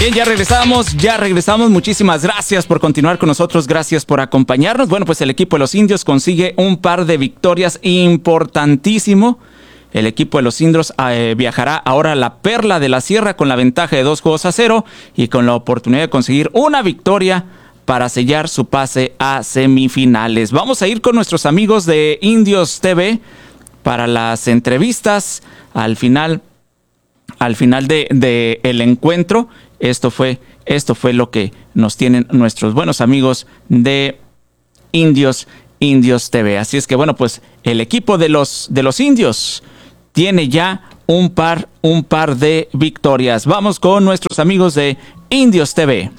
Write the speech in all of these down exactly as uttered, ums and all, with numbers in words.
Bien, ya regresamos, ya regresamos. Muchísimas gracias por continuar con nosotros, gracias por acompañarnos. Bueno, pues el equipo de los Indios consigue un par de victorias importantísimo. El equipo de los Indios eh, viajará ahora a la Perla de la Sierra con la ventaja de dos juegos a cero y con la oportunidad de conseguir una victoria para sellar su pase a semifinales. Vamos a ir con nuestros amigos de Indios T V para las entrevistas al final, al final de, de el encuentro. Esto fue, esto fue lo que nos tienen nuestros buenos amigos de Indios, Indios T V. Así es que bueno, pues el equipo de los, de los Indios tiene ya un par, un par de victorias. Vamos con nuestros amigos de Indios T V.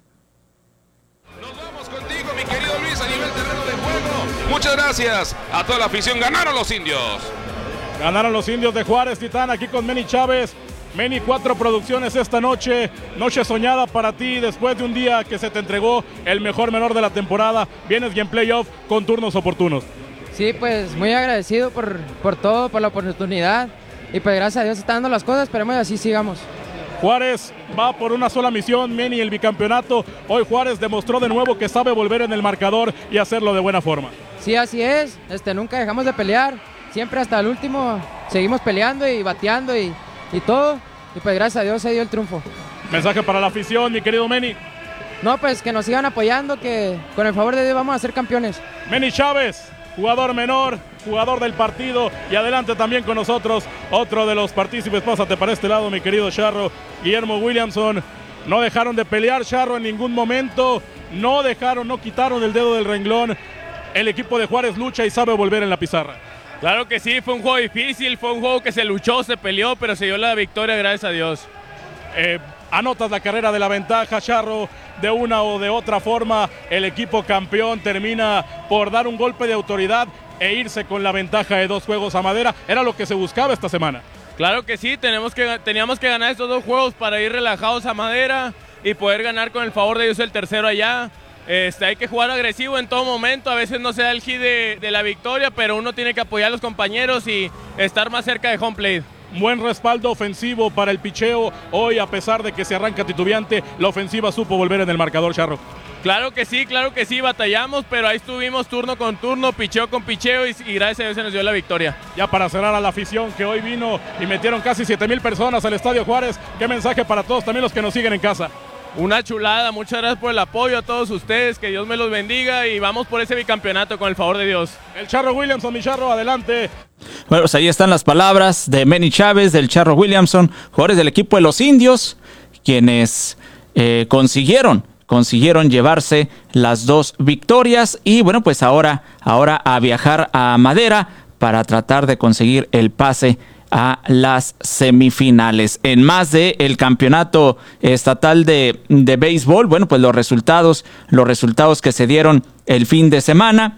Nos vamos contigo, mi querido Luis, a nivel terreno de juego. Muchas gracias a toda la afición. Ganaron los Indios. Ganaron los Indios de Juárez, Titán, aquí con Manny Chávez. Manny, cuatro producciones esta noche, noche soñada para ti después de un día que se te entregó el mejor menor de la temporada. Vienes y en playoff con turnos oportunos. Sí, pues muy agradecido por, por todo, por la oportunidad y pues gracias a Dios están dando las cosas, esperemos que así sigamos. Juárez va por una sola misión, Manny, el bicampeonato. Hoy Juárez demostró de nuevo que sabe volver en el marcador y hacerlo de buena forma. Sí, así es, este, nunca dejamos de pelear, siempre hasta el último seguimos peleando y bateando y, y todo, y pues gracias a Dios se dio el triunfo. Mensaje para la afición, mi querido Manny. No, pues que nos sigan apoyando, que con el favor de Dios vamos a ser campeones. Manny Chávez, jugador menor, jugador del partido, y adelante también con nosotros otro de los partícipes. Pásate para este lado, mi querido Charro, Guillermo Williamson. No dejaron de pelear, Charro, en ningún momento, no dejaron, no quitaron el dedo del renglón. El equipo de Juárez lucha y sabe volver en la pizarra. Claro que sí, fue un juego difícil, fue un juego que se luchó, se peleó, pero se dio la victoria, gracias a Dios. Eh, anotas la carrera de la ventaja, Charro. De una o de otra forma, el equipo campeón termina por dar un golpe de autoridad e irse con la ventaja de dos juegos a madera. Era lo que se buscaba esta semana. Claro que sí, tenemos que, teníamos que ganar estos dos juegos para ir relajados a madera y poder ganar con el favor de Dios el tercero allá. Este, hay que jugar agresivo en todo momento, a veces no se da el hit de, de la victoria, pero uno tiene que apoyar a los compañeros y estar más cerca de home plate. Buen respaldo ofensivo para el picheo. Hoy, a pesar de que se arranca titubeante, la ofensiva supo volver en el marcador, Charro. Claro que sí, claro que sí, batallamos, pero ahí estuvimos turno con turno, picheo con picheo y, y gracias a Dios se nos dio la victoria. Ya para cerrar a la afición que hoy vino y metieron casi siete mil personas al Estadio Juárez, ¿qué mensaje para todos, también los que nos siguen en casa? Una chulada, muchas gracias por el apoyo a todos ustedes, que Dios me los bendiga y vamos por ese bicampeonato con el favor de Dios. El Charro Williamson, mi Charro, adelante. Bueno, pues ahí están las palabras de Manny Chávez, del Charro Williamson, jugadores del equipo de los Indios, quienes eh, consiguieron, consiguieron llevarse las dos victorias y bueno, pues ahora, ahora a viajar a Madera para tratar de conseguir el pase a las semifinales. En más de el campeonato estatal de, de béisbol, bueno, pues los resultados, los resultados que se dieron el fin de semana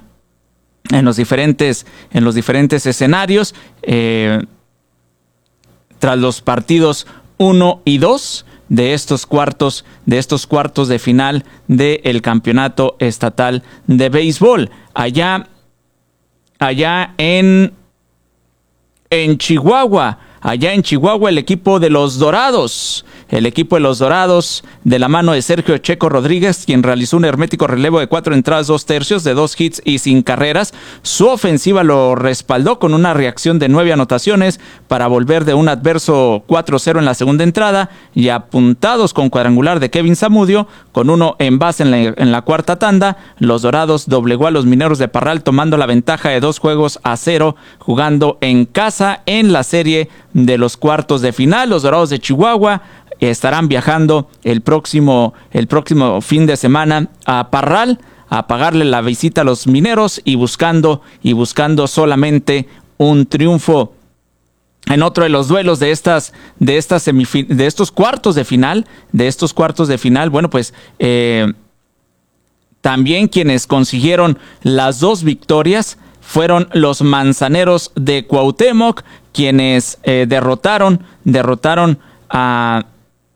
en los diferentes, en los diferentes escenarios, eh, tras los partidos uno y dos de estos cuartos, de estos cuartos de final del campeonato estatal de béisbol. Allá, allá en En Chihuahua, allá en Chihuahua, el equipo de los Dorados, el equipo de los Dorados, de la mano de Sergio Checo Rodríguez, quien realizó un hermético relevo de cuatro entradas, dos tercios, de dos hits y sin carreras. Su ofensiva lo respaldó con una reacción de nueve anotaciones para volver de un adverso cuatro cero en la segunda entrada y apuntados con cuadrangular de Kevin Zamudio, con uno en base en la, en la cuarta tanda. Los Dorados doblegó a los Mineros de Parral tomando la ventaja de dos juegos a cero, jugando en casa en la serie de los cuartos de final. Los Dorados de Chihuahua estarán viajando el próximo, el próximo fin de semana a Parral a pagarle la visita a los Mineros y buscando, y buscando solamente un triunfo. En otro de los duelos de estas, de estas semifin- de estos cuartos de final, de estos cuartos de final, bueno, pues eh, también quienes consiguieron las dos victorias fueron los Manzaneros de Cuauhtémoc, quienes eh, derrotaron, derrotaron a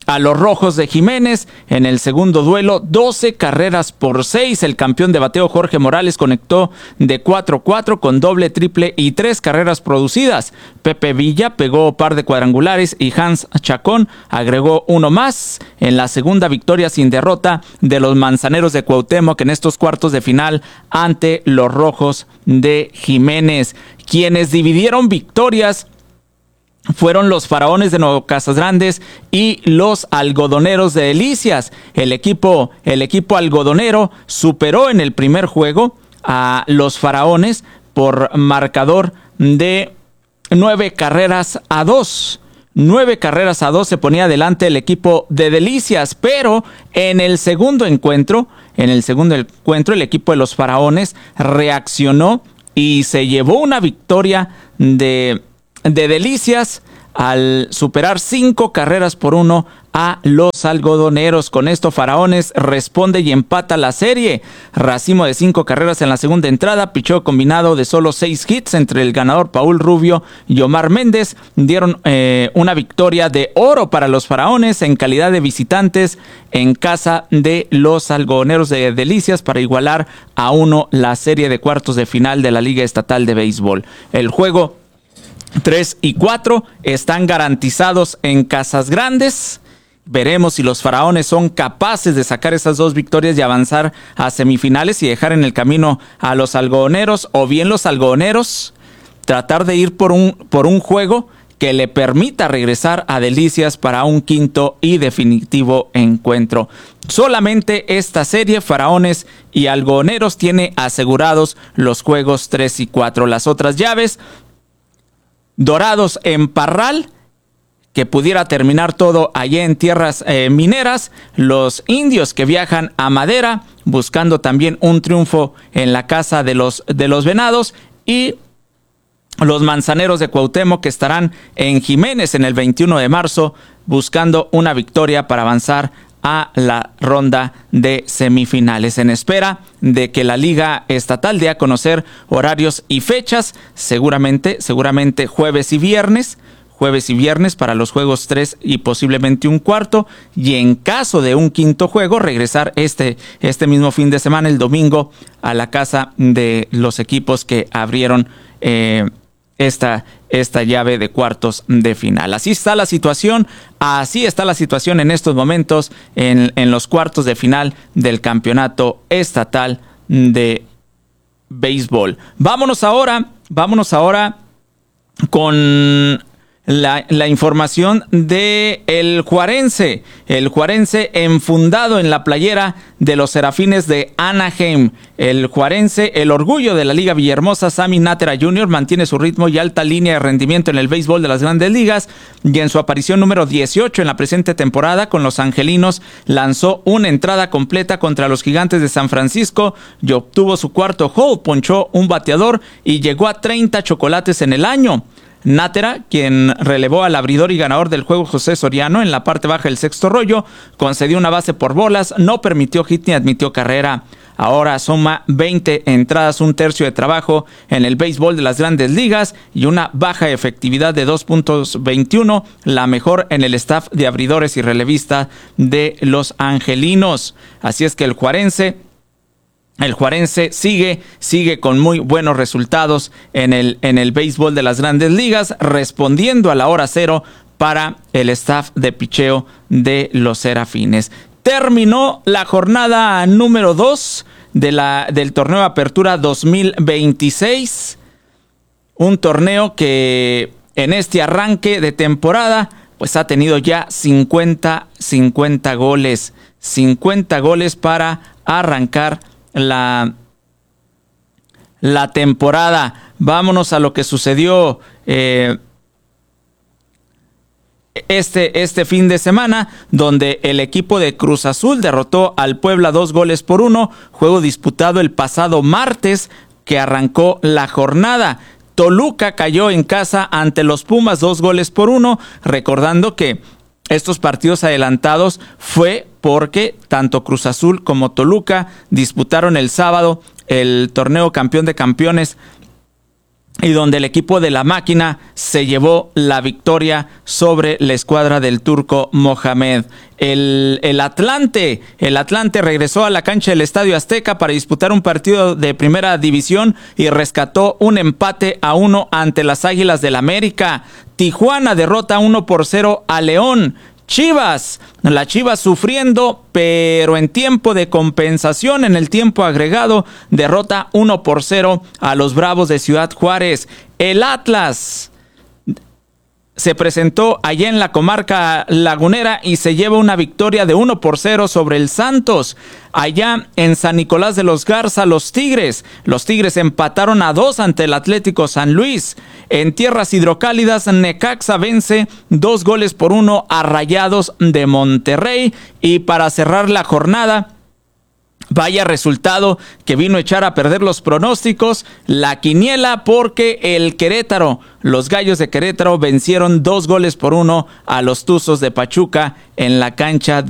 a los Rojos de Jiménez. En el segundo duelo, doce carreras por seis. El campeón de bateo Jorge Morales conectó de cuatro cuatro con doble, triple y tres carreras producidas. Pepe Villa pegó par de cuadrangulares y Hans Chacón agregó uno más en la segunda victoria sin derrota de los Manzaneros de Cuauhtémoc en estos cuartos de final ante los Rojos de Jiménez. Quienes dividieron victorias fueron los Faraones de Nuevo Casas Grandes y los Algodoneros de Delicias. El equipo, el equipo algodonero superó en el primer juego a los Faraones por marcador de nueve carreras a dos. Nueve carreras a dos se ponía adelante el equipo de Delicias, pero en el segundo encuentro, en el segundo encuentro, el equipo de los Faraones reaccionó y se llevó una victoria de de Delicias al superar cinco carreras por uno a los algodoneros. Con esto Faraones responde y empata la serie. Racimo de cinco carreras en la segunda entrada, picheo combinado de solo seis hits entre el ganador Paul Rubio y Omar Méndez dieron eh, una victoria de oro para los Faraones en calidad de visitantes en casa de los algodoneros de Delicias para igualar a uno la serie de cuartos de final de la Liga Estatal de Béisbol. El juego tres y cuatro están garantizados en Casas Grandes. Veremos si los Faraones son capaces de sacar esas dos victorias y avanzar a semifinales y dejar en el camino a los algodoneros, o bien los algodoneros tratar de ir por un, por un juego que le permita regresar a Delicias para un quinto y definitivo encuentro. Solamente esta serie, Faraones y algodoneros, tiene asegurados los juegos tres y cuatro. Las otras llaves, Dorados en Parral, que pudiera terminar todo allá en tierras eh, mineras. Los Indios que viajan a Madera, buscando también un triunfo en la casa de los, de los Venados. Y los Manzaneros de Cuauhtémoc, que estarán en Jiménez en el veintiuno de marzo, buscando una victoria para avanzar a la ronda de semifinales, en espera de que la Liga Estatal dé a conocer horarios y fechas, seguramente, seguramente jueves y viernes, jueves y viernes para los juegos tres y posiblemente un cuarto, y en caso de un quinto juego, regresar este, este mismo fin de semana, el domingo, a la casa de los equipos que abrieron eh, esta, esta llave de cuartos de final. Así está la situación, así está la situación en estos momentos en, en los cuartos de final del campeonato estatal de béisbol. Vámonos ahora, vámonos ahora con La, la información de el Juarense, el Juarense enfundado en la playera de los Serafines de Anaheim. El Juarense, el orgullo de la Liga Villahermosa, Sammy Náttera junior, mantiene su ritmo y alta línea de rendimiento en el béisbol de las Grandes Ligas, y en su aparición número dieciocho en la presente temporada con los angelinos lanzó una entrada completa contra los Gigantes de San Francisco y obtuvo su cuarto hole, ponchó un bateador y llegó a treinta chocolates en el año. Náttera, quien relevó al abridor y ganador del juego José Soriano en la parte baja del sexto rollo, concedió una base por bolas, no permitió hit ni admitió carrera. Ahora suma veinte entradas, un tercio de trabajo en el béisbol de las Grandes Ligas y una baja efectividad de dos punto veintiuno, la mejor en el staff de abridores y relevistas de los angelinos. Así es que el Juarense El Juarense sigue, sigue con muy buenos resultados en el, en el béisbol de las Grandes Ligas, respondiendo a la hora cero para el staff de picheo de los Serafines. Terminó la jornada número dos de la, del torneo Apertura dos mil veintiséis. Un torneo que en este arranque de temporada pues ha tenido ya cincuenta, cincuenta goles. cincuenta goles para arrancar La, la temporada. Vámonos a lo que sucedió eh, este, este fin de semana, donde el equipo de Cruz Azul derrotó al Puebla dos goles por uno, juego disputado el pasado martes que arrancó la jornada. Toluca cayó en casa ante los Pumas dos goles por uno, recordando que estos partidos adelantados fue porque tanto Cruz Azul como Toluca disputaron el sábado el torneo campeón de campeones y donde el equipo de la máquina se llevó la victoria sobre la escuadra del Turco Mohamed. El, el Atlante, el Atlante regresó a la cancha del Estadio Azteca para disputar un partido de primera división y rescató un empate a uno ante las Águilas del América. Tijuana derrota uno por cero a León. Chivas, la Chivas sufriendo, pero en tiempo de compensación, en el tiempo agregado, derrota uno por cero a los Bravos de Ciudad Juárez. El Atlas se presentó allá en la comarca lagunera y se lleva una victoria de uno por cero sobre el Santos. Allá en San Nicolás de los Garza, los Tigres. Los Tigres empataron a dos ante el Atlético San Luis. En tierras hidrocálidas, Necaxa vence dos goles por uno a Rayados de Monterrey. Y para cerrar la jornada, vaya resultado que vino a echar a perder los pronósticos, la quiniela, porque el Querétaro, los Gallos de Querétaro vencieron dos goles por uno a los Tuzos de Pachuca en la cancha de